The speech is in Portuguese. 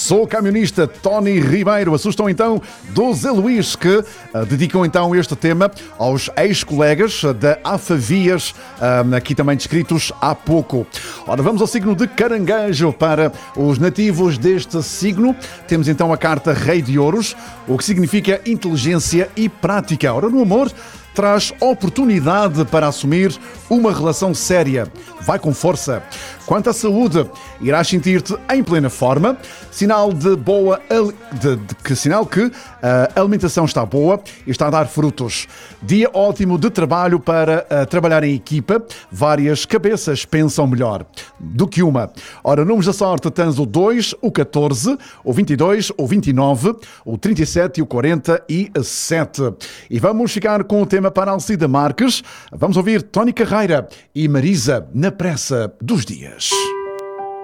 Sou o camionista Tony Ribeiro. Assustam então do Zé Luís, que dedicam então este tema aos ex-colegas da Afavias, aqui também descritos há pouco. Ora, vamos ao signo de Caranguejo. Para os nativos deste signo, temos então a carta Rei de Ouros, o que significa inteligência e prática. Ora, no amor, traz oportunidade para assumir uma relação séria. Vai com força. Quanto à saúde, irás sentir-te em plena forma, sinal de boa sinal que a alimentação está boa e está a dar frutos. Dia ótimo de trabalho para trabalhar em equipa. Várias cabeças pensam melhor do que uma. Ora, números da sorte, tens o 2, o 14, o 22, o 29, o 37 e o 47. E vamos ficar com o tema para Alcida Marques. Vamos ouvir Tony Carreira e Marisa na pressa dos dias.